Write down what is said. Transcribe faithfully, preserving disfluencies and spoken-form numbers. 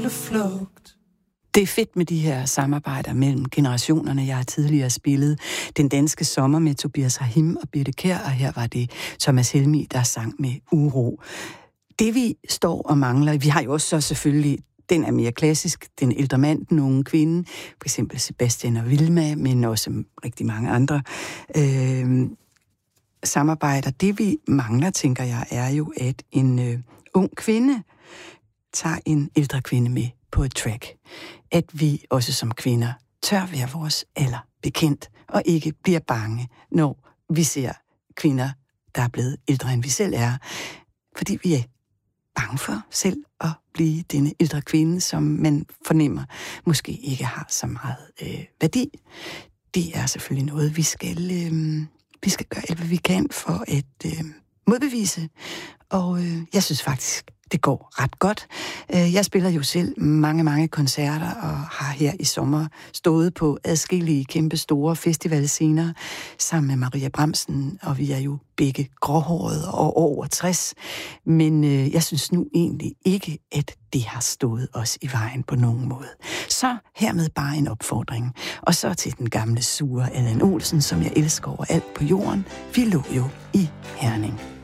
på flugt. Det er fedt med de her samarbejder mellem generationerne. Jeg har tidligere spillet Den Danske Sommer med Tobias Rahim og Birthe Kjær, og her var det Thomas Helmig, der sang med Uro. Det vi står og mangler, vi har jo også så selvfølgelig, den er mere klassisk, den ældre mand, den unge kvinde, for eksempel Sebastian og Vilma, men også rigtig mange andre øh, samarbejder. Det vi mangler, tænker jeg, er jo, at en øh, ung kvinde tager en ældre kvinde med på et track. At vi også som kvinder tør være vores alder bekendt, og ikke bliver bange, når vi ser kvinder, der er blevet ældre, end vi selv er. Fordi vi er bange for selv at blive denne ældre kvinde, som man fornemmer måske ikke har så meget øh, værdi. Det er selvfølgelig noget, vi skal, øh, vi skal gøre alt, hvad vi kan for at øh, modbevise. Og øh, jeg synes faktisk, det går ret godt. Jeg spiller jo selv mange, mange koncerter, og har her i sommer stået på adskillige kæmpe store festivalscener sammen med Maria Bramsen, og vi er jo begge gråhårede og over tres. Men øh, jeg synes nu egentlig ikke, at det har stået os i vejen på nogen måde. Så hermed bare en opfordring. Og så til den gamle sure Allan Olsen, som jeg elsker overalt på jorden. Vi lå jo i Herning.